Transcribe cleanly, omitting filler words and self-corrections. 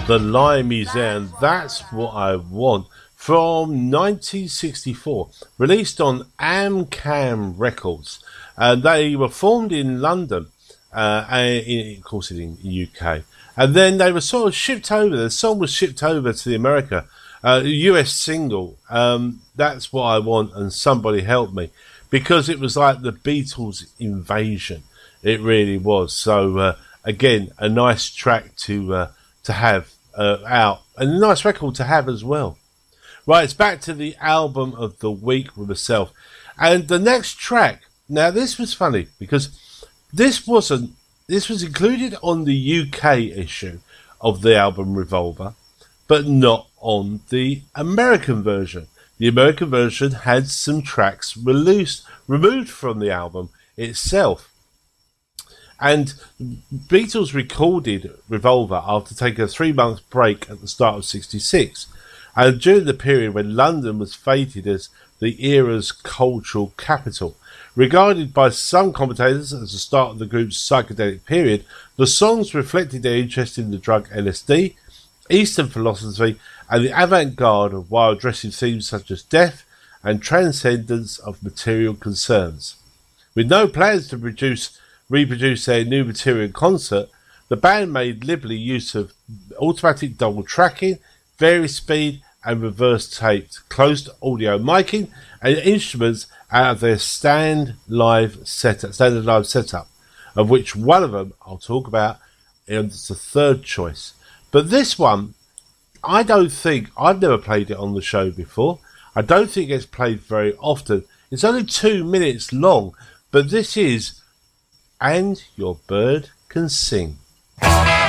The Lion Museum, That's What I Want, from 1964, released on Amcam Records. They were formed in London, and of course in the UK. And then they were sort of shipped over, the song was shipped over to the America, US single, That's What I Want and Somebody Help Me, because it was like the Beatles invasion. It really was. So, again, a nice track to have out, and a nice record to have as well. Right, it's back to the album of the week with myself, and the next track. Now, this was funny because this was included on the UK issue of the album Revolver, but not on the American version. The American version had some tracks removed from the album itself. And Beatles recorded Revolver after taking a 3-month break at the start of '66, and during the period when London was fated as the era's cultural capital. Regarded by some commentators as the start of the group's psychedelic period, the songs reflected their interest in the drug LSD, Eastern philosophy, and the avant-garde, while addressing themes such as death and transcendence of material concerns. With no plans to reproduce their new material in concert, the band made liberally use of automatic double tracking, various speed and reverse taped, closed audio miking, and instruments out of their standard live setup, of which one of them I'll talk about is the third choice. But this one, I've never played it on the show before. I don't think it's played very often. It's only 2 minutes long, but this is And Your Bird Can Sing.